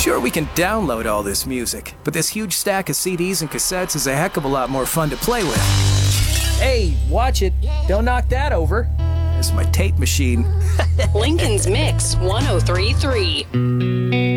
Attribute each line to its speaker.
Speaker 1: Sure, we can download all this music, but this huge stack of CDs and cassettes is a heck of a lot more fun to play with. Hey, watch it. Don't knock that over. It's my tape machine.
Speaker 2: Lincoln's Mix 1033.